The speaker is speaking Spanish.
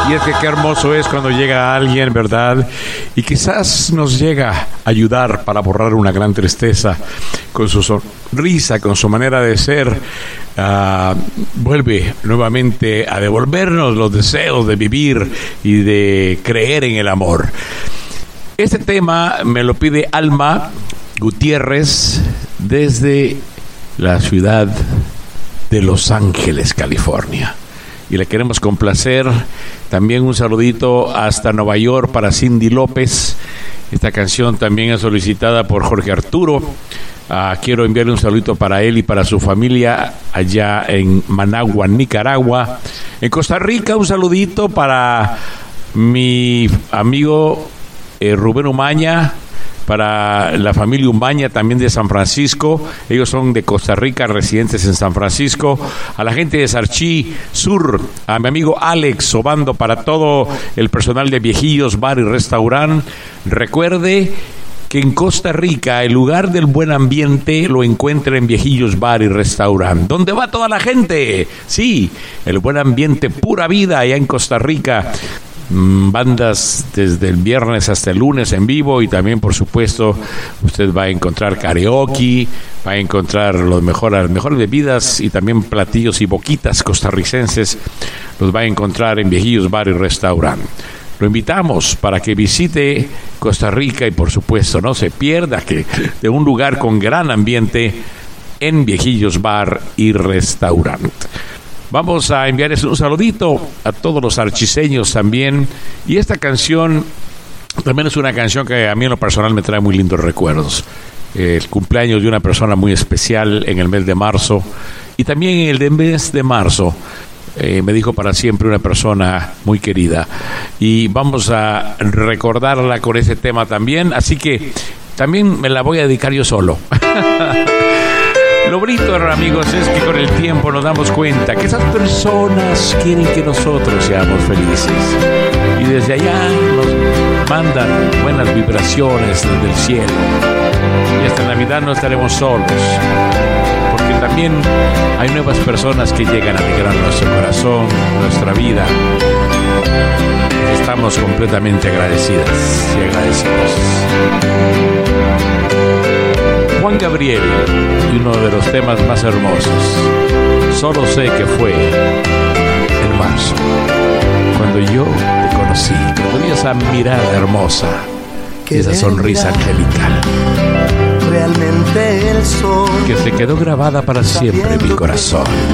Y es que qué hermoso es cuando llega alguien, ¿verdad? Y quizás nos llega a ayudar para borrar una gran tristeza con su sonrisa, con su manera de ser. Vuelve nuevamente a devolvernos los deseos de vivir y de creer en el amor. Este tema me lo pide Alma Gutiérrez desde la ciudad de Los Ángeles, California. Y le queremos complacer. También un saludito hasta Nueva York para Cindy López. Esta canción también es solicitada por Jorge Arturo. Quiero enviarle un saludito para él y para su familia allá en Managua, Nicaragua. En Costa Rica, un saludito para mi amigo Rubén Umaña, para la familia Umaña también de San Francisco. Ellos son de Costa Rica, residentes en San Francisco. A la gente de Sarchí Sur, a mi amigo Alex Obando, para todo el personal de Viejillos Bar y Restaurant. Recuerde que en Costa Rica el lugar del buen ambiente lo encuentra en Viejillos Bar y Restaurant. ¿Dónde va toda la gente? Sí, el buen ambiente, pura vida allá en Costa Rica. Bandas desde el viernes hasta el lunes en vivo, y también por supuesto usted va a encontrar karaoke, va a encontrar las mejores bebidas y también platillos y boquitas costarricenses. Los va a encontrar en Viejillos Bar y Restaurant. Lo invitamos para que visite Costa Rica y por supuesto no se pierda que de un lugar con gran ambiente en Viejillos Bar y Restaurant. Vamos a enviarles un saludito a todos los archiseños también. Y esta canción también es una canción que a mí en lo personal me trae muy lindos recuerdos. El cumpleaños de una persona muy especial en el mes de marzo. Y también en el mes de marzo me dijo para siempre una persona muy querida. Y vamos a recordarla con ese tema también. Así que también me la voy a dedicar yo solo. Lo bonito, amigos, es que con el tiempo nos damos cuenta que esas personas quieren que nosotros seamos felices. Y desde allá nos mandan buenas vibraciones desde el cielo. Y esta Navidad no estaremos solos, porque también hay nuevas personas que llegan a alegrar nuestro corazón, nuestra vida. Estamos completamente agradecidas y agradecidos. Juan Gabriel, y uno de los temas más hermosos. Solo sé que fue en marzo, cuando yo te conocí, cuando vi esa mirada hermosa y esa sonrisa angelical, realmente el sol que se quedó grabada para siempre en mi corazón.